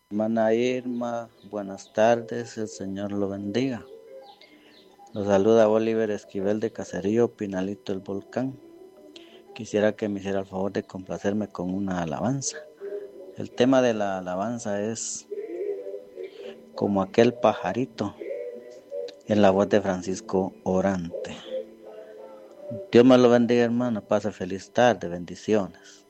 Hermana Irma, buenas tardes, el Señor lo bendiga. Lo saluda Oliver Esquivel de Caserío, Pinalito el Volcán. Quisiera que me hiciera el favor de complacerme con una alabanza. El tema de la alabanza es Como aquel pajarito, en la voz de Francisco Orante. Dios me lo bendiga, hermano. Pase feliz tarde, bendiciones.